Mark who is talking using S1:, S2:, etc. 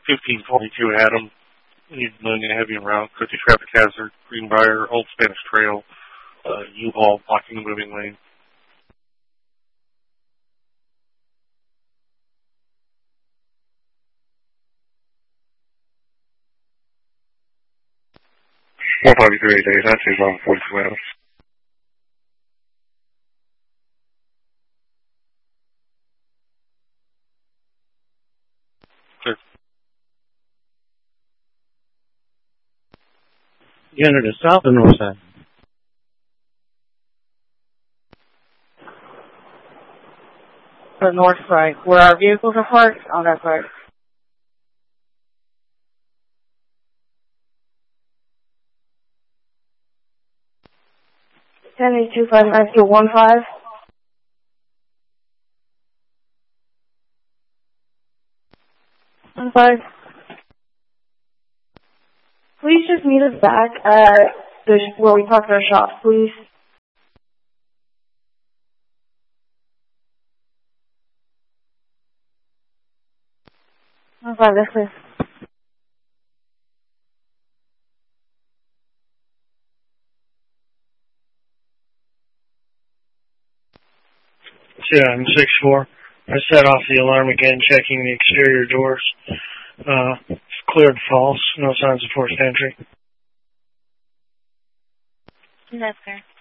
S1: 1542 Adam. Need moving a heavy around. Cookie traffic hazard. Greenbrier, Old Spanish Trail. U-Haul blocking the moving lane. One 43 days. I'd say about 42 Adams. Clear.
S2: Unit is south and north side.
S3: The north side, where our vehicles are parked, on that side. Ten 259 15. Please just meet us back at where we parked our shops, please. Okay, this is.
S2: Yeah, I'm 6-4. I set off the alarm again, checking the exterior doors. It's cleared false. No signs of forced entry.
S4: That's fair.